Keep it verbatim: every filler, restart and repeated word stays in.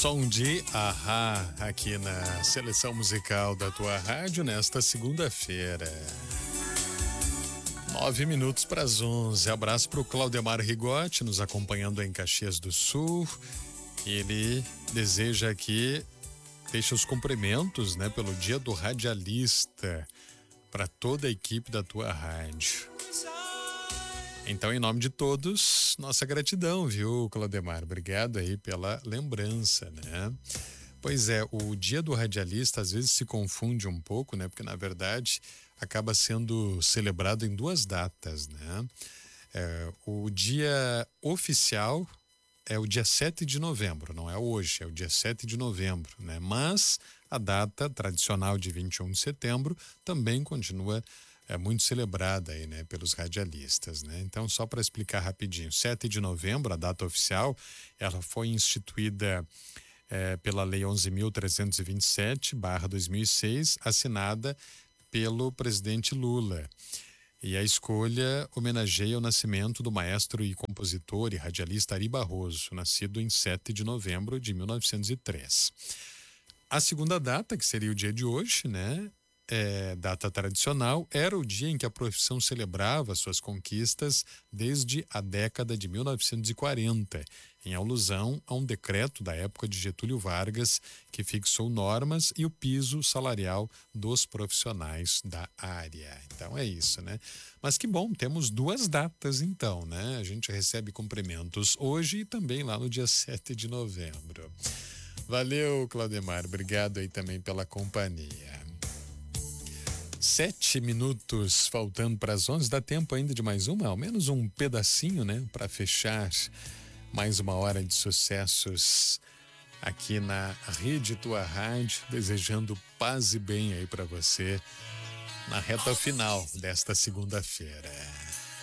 Som de Ahá aqui na seleção musical da tua rádio nesta segunda-feira. Nove minutos para as onze. Abraço para o Claudemar Rigotti, nos acompanhando em Caxias do Sul. Ele deseja aqui, deixa os cumprimentos, né, pelo Dia do Radialista para toda a equipe da tua rádio. Então, em nome de todos, nossa gratidão, viu, Claudemar? Obrigado aí pela lembrança, né? Pois é, o Dia do Radialista às vezes se confunde um pouco, né? Porque, na verdade, acaba sendo celebrado em duas datas, né? É, o dia oficial é o dia sete de novembro, não é hoje, é o dia sete de novembro, né? Mas a data tradicional de vinte e um de setembro também continua é muito celebrada aí, né, pelos radialistas, né? Então, só para explicar rapidinho, sete de novembro, a data oficial, ela foi instituída é, pela Lei onze mil trezentos e vinte e sete barra dois mil e seis, assinada pelo presidente Lula. E a escolha homenageia o nascimento do maestro e compositor e radialista Ari Barroso, nascido em sete de novembro de mil novecentos e três. A segunda data, que seria o dia de hoje, né? É, data tradicional, era o dia em que a profissão celebrava suas conquistas desde a década de mil novecentos e quarenta, em alusão a um decreto da época de Getúlio Vargas que fixou normas e o piso salarial dos profissionais da área. Então é isso, né? Mas que bom, temos duas datas então, né? A gente recebe cumprimentos hoje e também lá no dia sete de novembro. Valeu, Claudemar, obrigado aí também pela companhia. Sete minutos faltando para as onze, dá tempo ainda de mais uma, ao menos um pedacinho, né? Para fechar mais uma hora de sucessos aqui na Rede Tua Rádio, desejando paz e bem aí para você na reta final desta segunda-feira.